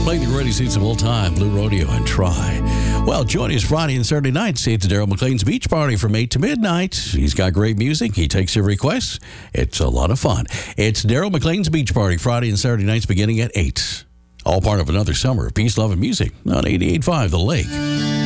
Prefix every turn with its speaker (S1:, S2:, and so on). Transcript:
S1: playing the greatest hits of all time, Blue Rodeo and Try. Well, join us Friday and Saturday nights. It's Daryl McLean's Beach Party from 8 to midnight. He's got great music. He takes your requests. It's a lot of fun. It's Daryl McLean's Beach Party Friday and Saturday nights beginning at 8. All part of another summer of peace, love, and music on 88.5 The Lake.